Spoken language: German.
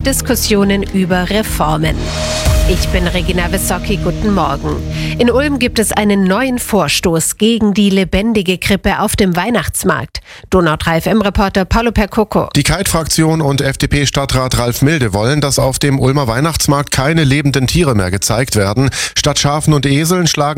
Diskussionen über Reformen. Ich bin Regina Wissocki, guten Morgen. In Ulm gibt es einen neuen Vorstoß gegen die lebendige Krippe auf dem Weihnachtsmarkt. Donau 3 FM-Reporter Paolo Percoco. Die Kite-Fraktion und FDP-Stadtrat Ralf Milde wollen, dass auf dem Ulmer Weihnachtsmarkt keine lebenden Tiere mehr gezeigt werden. Statt Schafen und Eseln schlagen